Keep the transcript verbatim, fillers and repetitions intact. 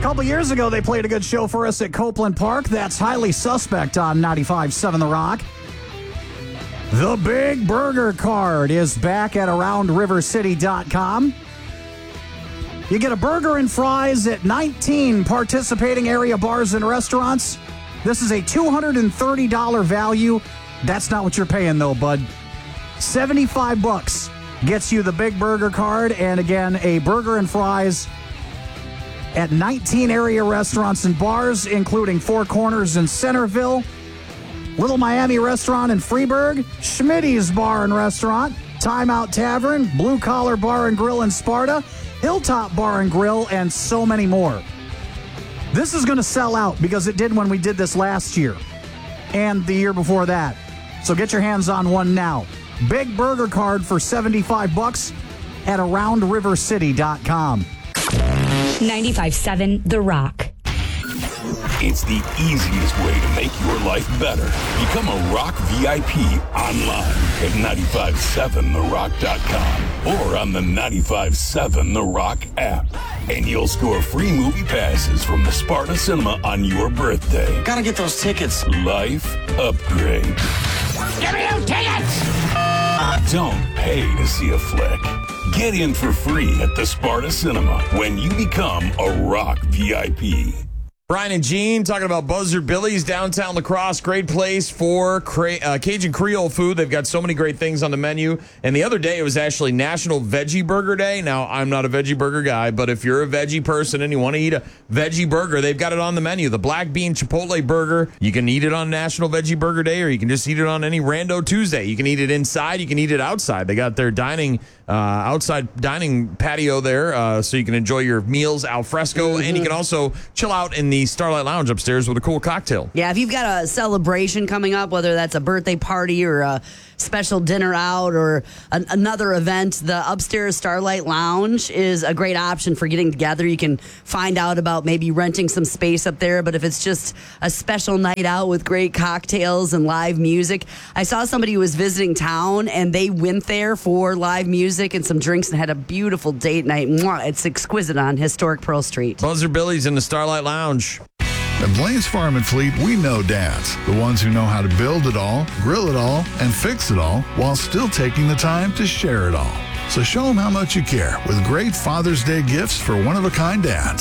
couple years ago, they played a good show for us at Copeland Park. That's Highly Suspect on ninety-five point seven The Rock. The Big Burger Card is back at around river city dot com. You get a burger and fries at nineteen participating area bars and restaurants. This is a two hundred thirty dollars value. That's not what you're paying, though, bud. seventy-five bucks gets you the Big Burger Card, and again, a burger and fries at nineteen area restaurants and bars, including Four Corners in Centerville, Little Miami Restaurant in Freeburg, Schmitty's Bar and Restaurant, Timeout Tavern, Blue Collar Bar and Grill in Sparta, Hilltop Bar and Grill, and so many more. This is going to sell out because it did when we did this last year and the year before that. So get your hands on one now. Big Burger Card for seventy-five bucks at around river city dot com. ninety-five point seven The Rock. It's the easiest way to make your life better. Become a Rock V I P online at nine five seven the rock dot com or on the ninety-five point seven The Rock app. And you'll score free movie passes from the Sparta Cinema on your birthday. Gotta get those tickets. Life upgrade. Give me those tickets! Don't pay to see a flick. Get in for free at the Sparta Cinema when you become a Rock V I P. Brian and Gene talking about Buzzard Billy's downtown La Crosse. Great place for cra- uh, Cajun Creole food. They've got so many great things on the menu. And the other day, it was actually National Veggie Burger Day. Now, I'm not a veggie burger guy, but if you're a veggie person and you want to eat a veggie burger, they've got it on the menu. The Black Bean Chipotle Burger. You can eat it on National Veggie Burger Day, or you can just eat it on any Rando Tuesday. You can eat it inside. You can eat it outside. They got their dining uh, outside dining patio there, uh, so you can enjoy your meals al fresco. Mm-hmm. And you can also chill out in the Starlight Lounge upstairs with a cool cocktail. Yeah, if you've got a celebration coming up, whether that's a birthday party or a special dinner out or an, another event, the upstairs Starlight Lounge is a great option for getting together. You can find out about maybe renting some space up there, but if it's just a special night out with great cocktails and live music. I saw somebody who was visiting town and they went there for live music and some drinks and had a beautiful date night. Mwah, it's exquisite on historic Pearl Street. Buzzard Billy's in the Starlight Lounge. At Blaine's Farm and Fleet, we know dads, the ones who know how to build it all, grill it all, and fix it all while still taking the time to share it all. So show them how much you care with great Father's Day gifts for one-of-a-kind dads.